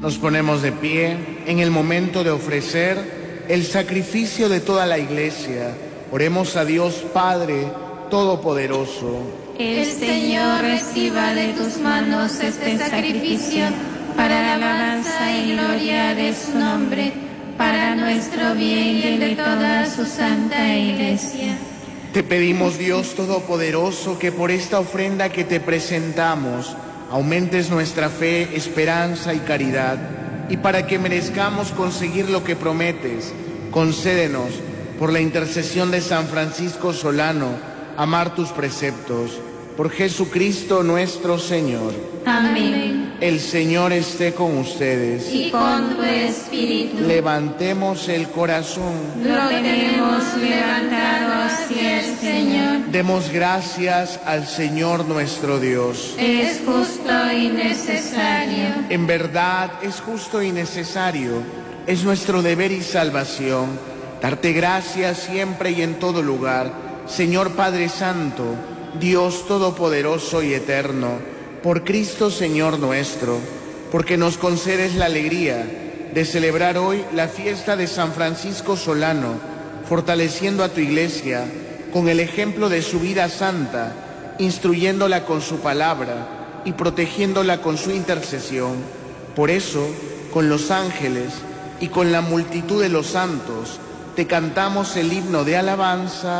Nos ponemos de pie en el momento de ofrecer el sacrificio de toda la Iglesia. Oremos a Dios Padre Todopoderoso. El Señor reciba de tus manos este sacrificio para la alabanza y gloria de su nombre, para nuestro bien y el de toda su santa Iglesia. Te pedimos, Dios Todopoderoso, que por esta ofrenda que te presentamos aumentes nuestra fe, esperanza y caridad, y para que merezcamos conseguir lo que prometes, concédenos, por la intercesión de San Francisco Solano, amar tus preceptos. Por Jesucristo nuestro Señor. Amén. El Señor esté con ustedes. Y con tu espíritu. Levantemos el corazón. Lo tenemos levantado hacia el Señor. Demos gracias al Señor nuestro Dios. Es justo y necesario. En verdad es justo y necesario. Es nuestro deber y salvación darte gracias siempre y en todo lugar, Señor Padre Santo, Dios Todopoderoso y Eterno, por Cristo Señor nuestro, porque nos concedes la alegría de celebrar hoy la fiesta de San Francisco Solano, fortaleciendo a tu Iglesia con el ejemplo de su vida santa, instruyéndola con su palabra y protegiéndola con su intercesión. Por eso, con los ángeles y con la multitud de los santos, te cantamos el himno de alabanza.